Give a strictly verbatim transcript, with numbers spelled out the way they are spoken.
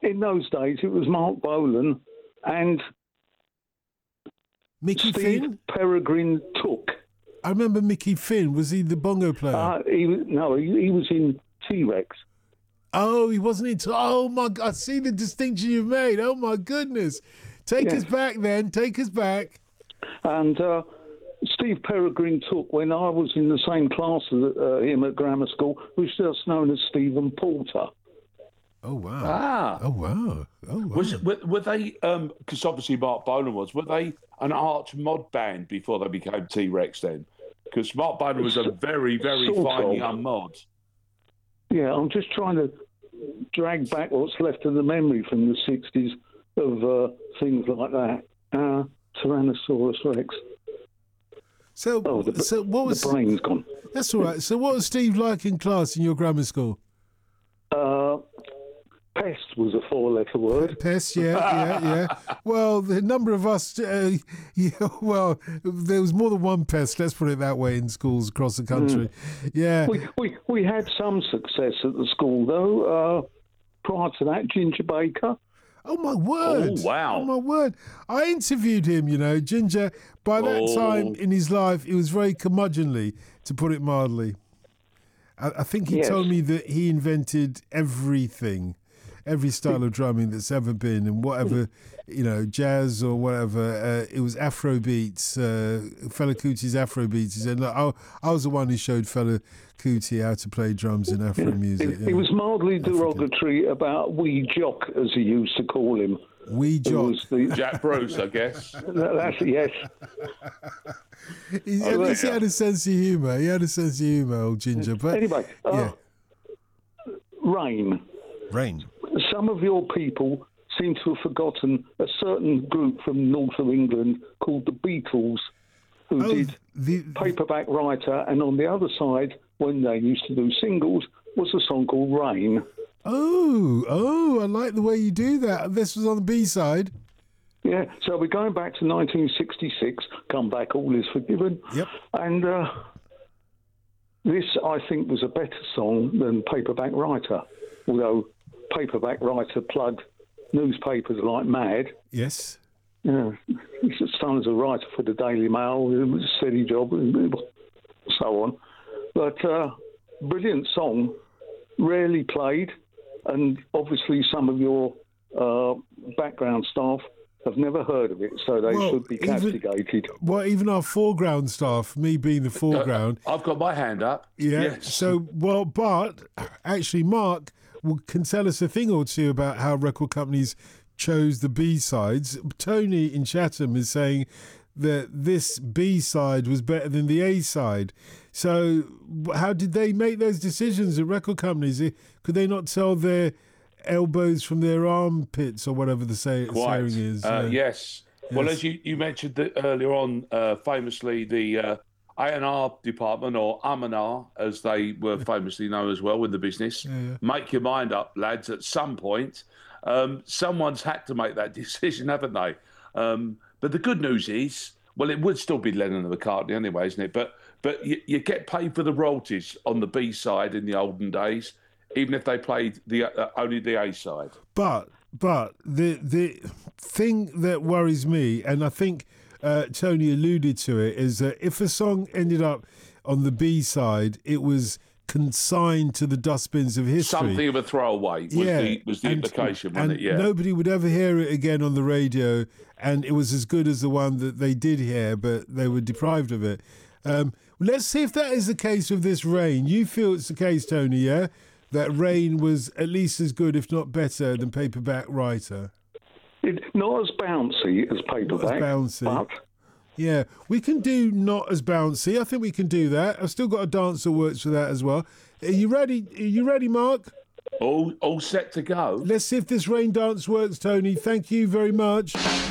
in those days, it was Mark Bolan and Mickey Steve Finn? Peregrine Took. I remember Mickey Finn. Was he the bongo player? Uh, he, no, he, he was in T-Rex. Oh, he wasn't into... Oh, my God. I see the distinction you've made. Oh, my goodness. Take Yes. us back then. Take us back. And uh, Steve Peregrine Took, when I was in the same class as uh, him at grammar school, was just known as Stephen Porter. Oh, wow. Ah. Oh, wow. Oh, wow. Was it, were, were they, because obviously Mark Bolan was, were they an arch mod band before they became T-Rex then? Because Mark Bolan was a very, very Sort fine of. young mod. Yeah, I'm just trying to drag back what's left of the memory from the sixties of uh, things like that. Uh, Tyrannosaurus Rex. So, Oh, the, so what was... the brain's gone. That's all right. So what was Steve like in class in your grammar school? Uh, pest was a four-letter word. Pest, yeah, yeah, yeah. Well, the number of us, uh, yeah, well, there was more than one pest, let's put it that way, in schools across the country. Mm. Yeah. We, we we had some success at the school, though. Uh, prior to that, Ginger Baker. Oh, my word. Oh, wow. Oh, my word. I interviewed him, you know, Ginger. By that Oh. time in his life, he was very curmudgeonly, to put it mildly. I, I think he Yes. told me that he invented everything, every style of drumming that's ever been, and whatever, you know, jazz or whatever. Uh, it was Afro beats, uh, Fela Kuti's Afro beats. He said, look, I, I was the one who showed Fela Kuti how to play drums in Afro music. He, yeah. he was mildly derogatory about Wee Jock, as he used to call him. Wee Who Jock. was the, Jack Bruce, I guess. that, that's yes. He, Oh, at least he yeah. had a sense of humour. He had a sense of humour, old Ginger. But Anyway, uh, yeah, Rain. Rain. Some of your people seem to have forgotten a certain group from north of England called the Beatles, who Oh, did the, Paperback Writer, and on the other side, when they used to do singles, was a song called Rain. oh, oh, I like the way you do that. This was on the B side. Yeah, so we're going back to nineteen sixty-six. Come back, all is forgiven. Yep. And uh, this, I think, was a better song than Paperback Writer, although Paperback Writer plugged newspapers like mad. Yes. Yeah, his son as a writer for the Daily Mail, it was a steady job, and so on. But uh, brilliant song, rarely played, and obviously some of your uh, background staff have never heard of it, so they Well, should be even- castigated. Well, even our foreground staff, me being the foreground, I've got my hand up. yeah. Yes. So, well, but actually, Mark will, can tell us a thing or two about how record companies chose the B sides. Tony in Chatham is saying that this B side was better than the A side. So, how did they make those decisions at record companies? Could they not tell their elbows from their armpits or whatever the say, Quite. saying is? Uh, yeah. yes. Well, Yes. as you, you mentioned that earlier on, uh, famously, the uh, A and R department, or Um and R, as they were famously known as well in the business, yeah. make your mind up, lads, at some point. Um, someone's had to make that decision, haven't they? Um, but the good news is, well, it would still be Lennon and McCartney anyway, isn't it? But but you, you get paid for the royalties on the B side in the olden days, even if they played the uh, only the A side. But but the the thing that worries me, and I think uh, Tony alluded to it, is that if a song ended up on the B side, it was consigned to the dustbins of history. Something of a throwaway was yeah, the was the and, implication, wasn't and it? Yeah. nobody would ever hear it again on the radio, and it was as good as the one that they did hear, but they were deprived of it. Um, let's see if that is the case with this Rain. You feel it's the case, Tony, yeah? That Rain was at least as good, if not better, than Paperback Writer. It, not as bouncy as Paperback, Not as bouncy. but Yeah, we can do not as bouncy. I think we can do that. I've still got a dance that works for that as well. Are you ready? Are you ready, Mark? all all set to go. Let's see if this Rain dance works, Tony. Thank you very much.